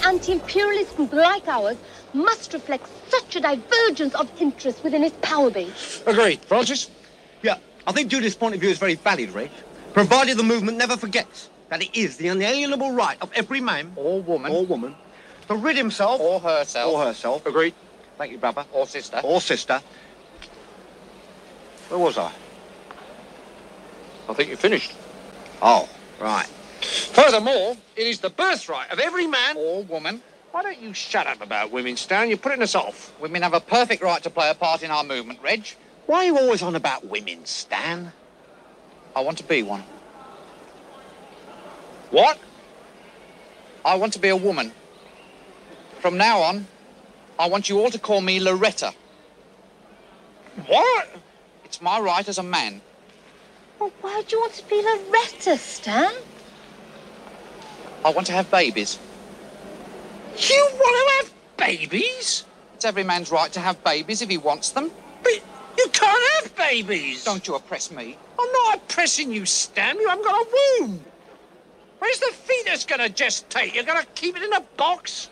anti-imperialist group like ours must reflect such a divergence of interest within its power base. Agreed. Francis? Yeah, I think Judith's point of view is very valid, Reg, provided the movement never forgets that it is the unalienable right of every man Or woman. to rid himself Or herself. Agreed. Thank you, brother. Or sister. Or sister. Where was I? I think you finished. Oh, right. Furthermore, it is the birthright of every man Or woman. Why don't you shut up about women, Stan? You're putting us off. Women have a perfect right to play a part in our movement, Reg. Why are you always on about women, Stan? I want to be one. What? I want to be a woman. From now on, I want you all to call me Loretta. What? It's my right as a man. Well, why do you want to be Loretta, Stan? I want to have babies. You want to have babies? It's every man's right to have babies if he wants them. But you can't have babies. Don't you oppress me. I'm not oppressing you, Stan. You haven't got a womb. Where's the fetus going to gestate? You're going to keep it in a box?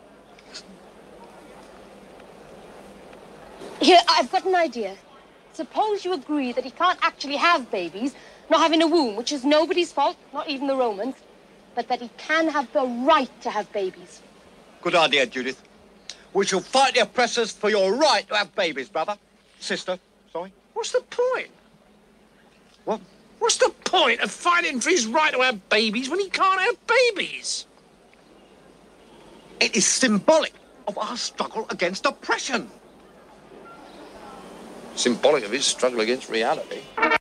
Here, I've got an idea. Suppose you agree that he can't actually have babies, not having a womb, which is nobody's fault, not even the Romans, but that he can have the right to have babies. Good idea, Judith. We shall fight the oppressors for your right to have babies, brother. Sister, sorry. What's the point? What? What's the point of fighting for his right to have babies when he can't have babies? It is symbolic of our struggle against oppression. Symbolic of his struggle against reality.